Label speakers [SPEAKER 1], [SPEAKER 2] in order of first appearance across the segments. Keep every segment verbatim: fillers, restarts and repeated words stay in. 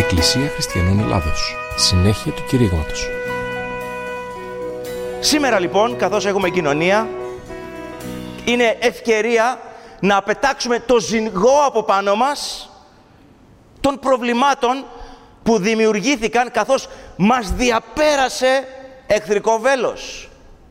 [SPEAKER 1] Εκκλησία Χριστιανών Ελλάδος. Συνέχεια του κηρύγματος.
[SPEAKER 2] Σήμερα λοιπόν, καθώς έχουμε κοινωνία, είναι ευκαιρία να πετάξουμε το ζυγό από πάνω μας των προβλημάτων που δημιουργήθηκαν καθώς μας διαπέρασε εχθρικό βέλος.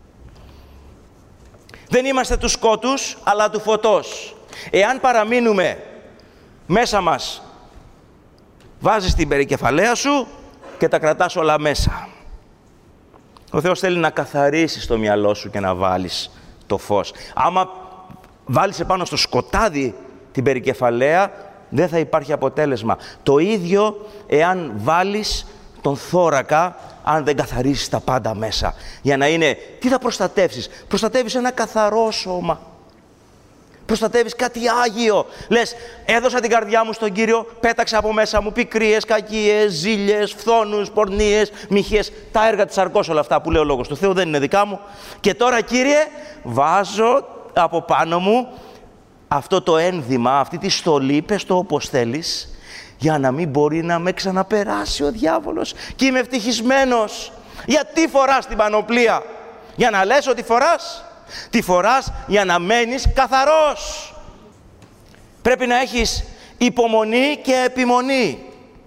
[SPEAKER 2] Δεν είμαστε του σκότους, αλλά του φωτός. Εάν παραμείνουμε μέσα μας, βάζεις την περικεφαλαία σου και τα κρατάς όλα μέσα. Ο Θεός θέλει να καθαρίσεις το μυαλό σου και να βάλεις το φως. Άμα βάλεις επάνω στο σκοτάδι την περικεφαλαία, δεν θα υπάρχει αποτέλεσμα. Το ίδιο εάν βάλεις τον θώρακα, αν δεν καθαρίσεις τα πάντα μέσα. Για να είναι, τι θα προστατεύσεις? Προστατεύεις ένα καθαρό σώμα. Προστατεύεις κάτι άγιο. Λες, έδωσα την καρδιά μου στον Κύριο, πέταξε από μέσα μου πικρίες, κακίες, ζήλιες, φθόνους, πορνίες, μοιχείες. Τα έργα της σαρκός όλα αυτά που λέει ο Λόγος του Θεού δεν είναι δικά μου. Και τώρα, Κύριε, βάζω από πάνω μου αυτό το ένδυμα, αυτή τη στολή, πες το όπως θέλεις, για να μην μπορεί να με ξαναπεράσει ο διάβολος. Και είμαι ευτυχισμένος. Γιατί φοράς την πανοπλία? Για να λες ότι φοράς? Τη φοράς για να μένεις καθαρός. Πρέπει να έχεις υπομονή και επιμονή.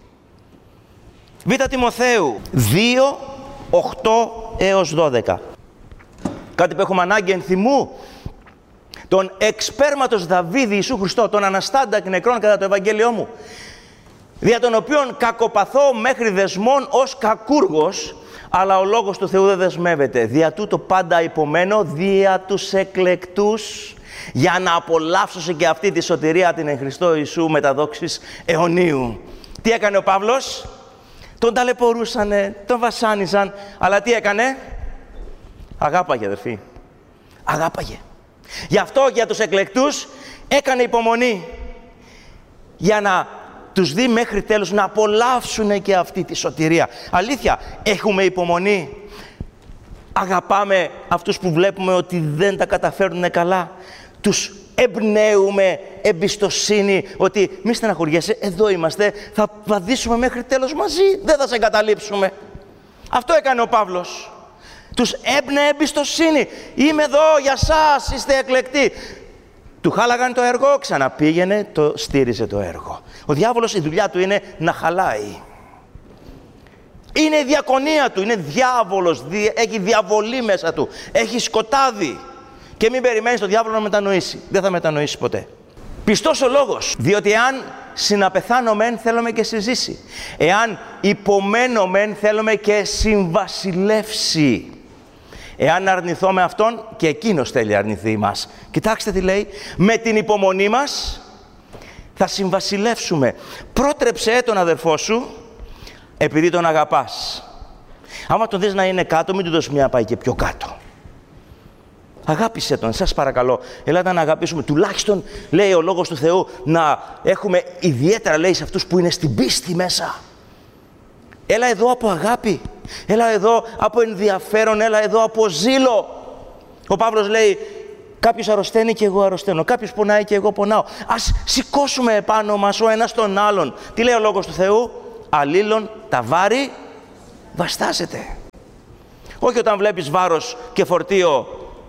[SPEAKER 2] Β' Τιμοθέου δύο, οκτώ έως δώδεκα. Κάτι που έχουμε ανάγκη ενθυμού. Τον εξπέρματος Δαβίδ Ιησού Χριστό, τον αναστάντα εκ νεκρών κατά το Ευαγγέλιό μου, δια τον οποίον κακοπαθώ μέχρι δεσμών ως κακούργος, αλλά ο Λόγος του Θεού δεν δεσμεύεται. Δια τούτο πάντα υπομένω, δια τους εκλεκτούς, για να απολαύσω και αυτή τη σωτηρία την εν Χριστώ Ιησού μεταδόξης αιωνίου. Τι έκανε ο Παύλος? Τον ταλαιπωρούσανε, τον βασάνιζαν, αλλά τι έκανε? Αγάπαγε, αδερφοί. Αγάπαγε. Γι' αυτό για τους εκλεκτούς έκανε υπομονή, για να τους δει μέχρι τέλους, να απολαύσουν και αυτή τη σωτηρία. Αλήθεια, έχουμε υπομονή? Αγαπάμε αυτούς που βλέπουμε ότι δεν τα καταφέρνουν καλά? Τους εμπνέουμε εμπιστοσύνη ότι μη στεναχωριέσαι, εδώ είμαστε, θα βαδίσουμε μέχρι τέλος μαζί, δεν θα σε εγκαταλείψουμε. Αυτό έκανε ο Παύλος. Τους έμπνεε εμπιστοσύνη. Είμαι εδώ για σας, είστε εκλεκτοί. Του χάλαγαν το έργο, ξαναπήγαινε, το στήριζε το έργο. Ο διάβολος, η δουλειά του είναι να χαλάει. Είναι η διακονία του, είναι διάβολος, έχει διαβολή μέσα του, έχει σκοτάδι. Και μην περιμένεις τον διάβολο να μετανοήσει. Δεν θα μετανοήσει ποτέ. Πιστός ο λόγος, διότι εάν συναπεθάνω μεν, θέλουμε και συζήσει. Εάν υπομένω μεν, θέλουμε και συμβασιλεύσει. Εάν αρνηθώ με Αυτόν, και Εκείνος θέλει αρνηθεί μας. Κοιτάξτε τι λέει, με την υπομονή μας θα συμβασιλεύσουμε. Πρότρεψε τον αδερφό σου, επειδή τον αγαπάς. Άμα τον δεις να είναι κάτω, μην του δώσεις μια να πάει και πιο κάτω. Αγάπησε τον, σας παρακαλώ. Ελάτε να αγαπήσουμε. Τουλάχιστον, λέει ο Λόγος του Θεού, να έχουμε ιδιαίτερα, λέει, σε αυτούς που είναι στην πίστη μέσα. Έλα εδώ από αγάπη. Έλα εδώ από ενδιαφέρον. Έλα εδώ από ζήλο. Ο Παύλος λέει, κάποιος αρρωσταίνει και εγώ αρρωσταίνω. Κάποιος πονάει και εγώ πονάω. Ας σηκώσουμε επάνω μας ο ένας τον άλλον. Τι λέει ο Λόγος του Θεού? Αλλήλων τα βάρη βαστάζετε. Όχι όταν βλέπεις βάρος και φορτίο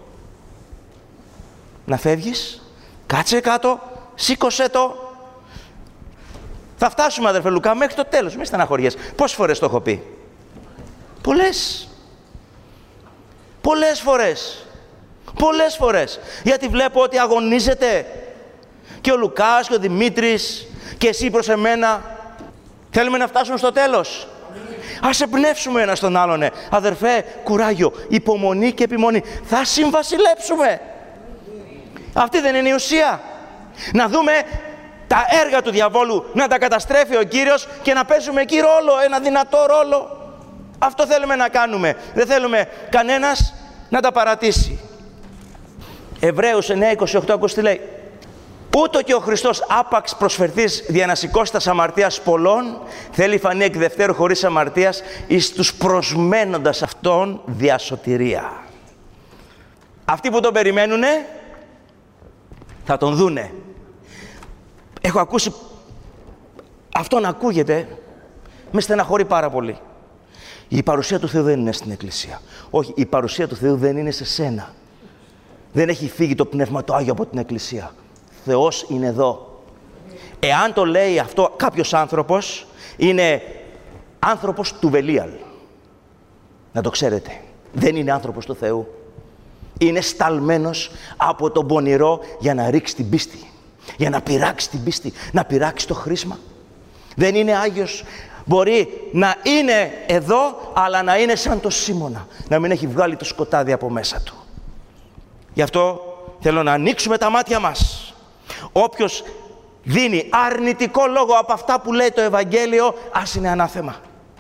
[SPEAKER 2] να φεύγεις. Κάτσε κάτω, σήκωσέ το. Θα φτάσουμε, αδερφέ Λουκά, μέχρι το τέλος. Μη στεναχωριέσαι. Πόσες φορές το έχω πει? Πολλές. Πολλές φορές. Πολλές φορές. Γιατί βλέπω ότι αγωνίζεται και ο Λουκάς και ο Δημήτρης και εσύ προς εμένα. Θέλουμε να φτάσουμε στο τέλος. Ας εμπνεύσουμε ένας τον άλλον. Ναι. Αδερφέ, κουράγιο, υπομονή και επιμονή. Θα συμβασιλέψουμε. Αυτή δεν είναι η ουσία? Να δούμε τα έργα του διαβόλου, να τα καταστρέφει ο Κύριος και να παίζουμε εκεί ρόλο, ένα δυνατό ρόλο. Αυτό θέλουμε να κάνουμε. Δεν θέλουμε κανένας να τα παρατήσει. Εβραίους εννέα είκοσι οκτώ, ακούς τι λέει. Ούτω και ο Χριστός άπαξ προσφερθείς δια να σηκώσει τας αμαρτίας πολλών, θέλει φανεί εκ δευτέρου χωρίς αμαρτίας εις τους προσμένοντας αυτόν δια σωτηρία. Αυτοί που τον περιμένουνε θα τον δούνε. Έχω ακούσει, αυτό να ακούγεται, με στεναχωρεί πάρα πολύ. Η παρουσία του Θεού δεν είναι στην Εκκλησία. Όχι, η παρουσία του Θεού δεν είναι σε σένα. Δεν έχει φύγει το Πνεύμα το Άγιο από την Εκκλησία. Θεός είναι εδώ. Εάν το λέει αυτό κάποιος άνθρωπος, είναι άνθρωπος του Βελίαλ. Να το ξέρετε. Δεν είναι άνθρωπος του Θεού. Είναι σταλμένος από τον πονηρό για να ρίξει την πίστη. Για να πειράξει την πίστη. Να πειράξει το χρήσμα. Δεν είναι Άγιος. Μπορεί να είναι εδώ, αλλά να είναι σαν το Σίμωνα. Να μην έχει βγάλει το σκοτάδι από μέσα του. Γι' αυτό θέλω να ανοίξουμε τα μάτια μας. Όποιος δίνει αρνητικό λόγο από αυτά που λέει το Ευαγγέλιο, ας είναι ανάθεμα.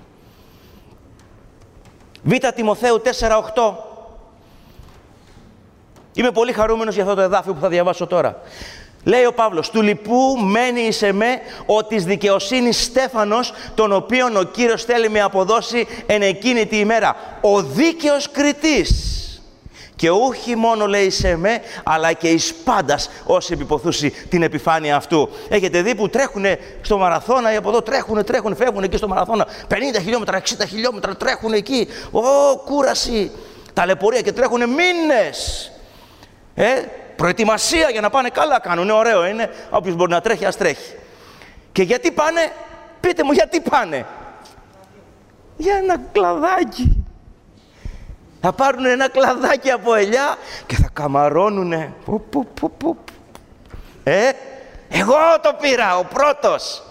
[SPEAKER 2] Β' Τιμοθέου τέσσερα οκτώ. Είμαι πολύ χαρούμενος για αυτό το εδάφιο που θα διαβάσω τώρα. Λέει ο Παύλος, του λοιπού μένει εις εμέ ο της δικαιοσύνης Στέφανος, τον οποίον ο Κύριος θέλει με αποδώσει εν εκείνη τη ημέρα. Ο δίκαιος κριτής. Και όχι μόνο λέει σε εμέ, αλλά και εις πάντας όσοι επιποθούσι την επιφάνεια αυτού. Έχετε δει που τρέχουνε στο μαραθώνα ή από εδώ τρέχουνε, τρέχουνε, φεύγουν εκεί στο μαραθώνα. πενήντα χιλιόμετρα, εξήντα χιλιόμετρα τρέχουνε εκεί. Ω, κούραση, ταλαιπωρία και τρέχουνε μήνες. Ε, προετοιμασία για να πάνε καλά κάνουν. Είναι ωραίο, είναι. Όποιος μπορεί να τρέχει, ας τρέχει. Και γιατί πάνε, πείτε μου γιατί πάνε. Για ένα κλαδάκι. Θα πάρουν ένα κλαδάκι από ελιά και θα καμαρώνουνε. Που, που, που, που. Ε, εγώ το πήρα, ο πρώτος.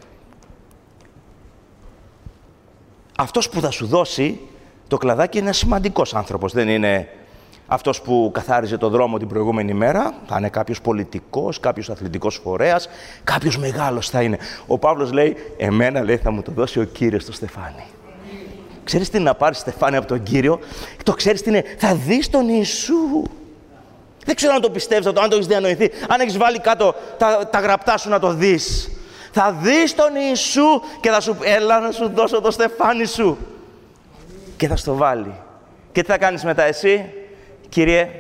[SPEAKER 2] Αυτός που θα σου δώσει το κλαδάκι είναι σημαντικός άνθρωπος. Δεν είναι αυτός που καθάριζε το δρόμο την προηγούμενη μέρα. Θα είναι κάποιος πολιτικός, κάποιος αθλητικός φορέας, κάποιος μεγάλος θα είναι. Ο Παύλος λέει, εμένα λέει θα μου το δώσει ο Κύριος το στεφάνι. Ξέρεις τι είναι να πάρεις στεφάνι από τον Κύριο? Το ξέρεις τι είναι? Θα δεις τον Ιησού. Δεν ξέρω αν το πιστεύεις, αν το έχεις διανοηθεί. Αν έχεις βάλει κάτω τα, τα γραπτά σου να το δεις. Θα δεις τον Ιησού και θα σου έλα να σου δώσω το στεφάνι σου. Και θα στο βάλει. Και τι θα κάνεις μετά εσύ? Κύριε,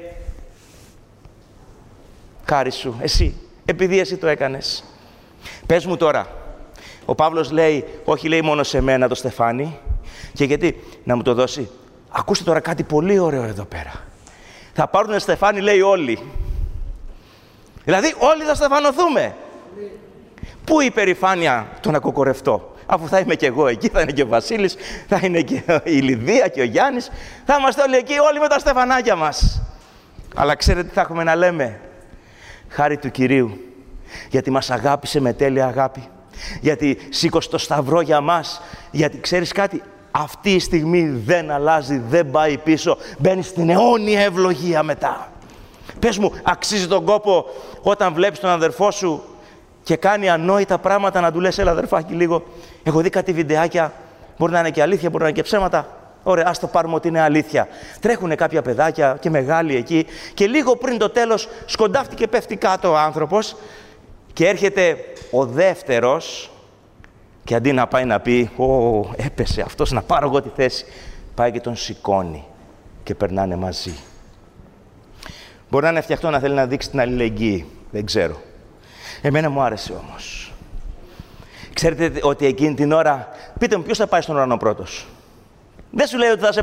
[SPEAKER 2] χάρη σου, εσύ, επειδή εσύ το έκανες. Πες μου τώρα, ο Παύλος λέει, όχι λέει μόνο σε μένα το στεφάνι. Και γιατί να μου το δώσει? Ακούστε τώρα κάτι πολύ ωραίο εδώ πέρα. Θα πάρουν στεφάνι, λέει όλοι. Δηλαδή όλοι θα στεφανωθούμε. Πού η υπερηφάνεια του να κοκορευτώ? Αφού θα είμαι και εγώ εκεί, θα είναι και ο Βασίλης, θα είναι και η Λιδία και ο Γιάννης. Θα είμαστε όλοι εκεί, όλοι με τα στεφανάκια μας. Αλλά ξέρετε τι θα έχουμε να λέμε? Χάρη του Κυρίου. Γιατί μας αγάπησε με τέλεια αγάπη. Γιατί σήκωσε το σταυρό για μας. Γιατί ξέρεις κάτι? Αυτή η στιγμή δεν αλλάζει, δεν πάει πίσω. Μπαίνει στην αιώνια ευλογία μετά. Πες μου, αξίζει τον κόπο όταν βλέπεις τον αδερφό σου και κάνει ανόητα πράγματα να του λες, έλα αδερφάκι λίγο? Έχω δει κάτι βιντεάκια, μπορεί να είναι και αλήθεια, μπορεί να είναι και ψέματα. Ωραία, ας το πάρουμε ότι είναι αλήθεια. Τρέχουνε κάποια παιδάκια και μεγάλοι εκεί και λίγο πριν το τέλος σκοντάφτηκε, πέφτει κάτω ο άνθρωπος και έρχεται ο δεύτερος και αντί να πάει να πει «Ω, έπεσε αυτός, να πάρω εγώ τη θέση», πάει και τον σηκώνει και περνάνε μαζί. Μπορεί να είναι φτιαχτό να θέλει να δείξει την αλληλεγγύη, δεν ξέρω. Εμένα μου άρεσε όμως. Ξέρετε ότι εκείνη την ώρα, πείτε μου ποιος θα πάει στον ουρανό πρώτος? Δεν σου λέει ότι θα σε